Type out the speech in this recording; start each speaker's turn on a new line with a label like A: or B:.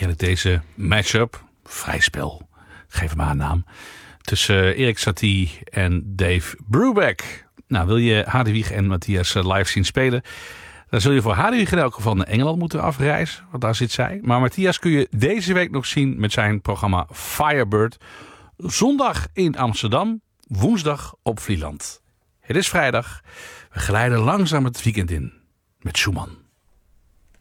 A: heerlijk deze match-up, vrij spel, geef hem maar een naam, tussen Erik Satie en Dave Brubeck. Nou, wil je Hadewig en Matthias live zien spelen? Dan zul je voor Hadewig in elk geval naar Engeland moeten afreizen, want daar zit zij. Maar Matthias kun je deze week nog zien met zijn programma Firebird. Zondag in Amsterdam, woensdag op Vlieland. Het is vrijdag. We glijden langzaam het weekend in met Schumann.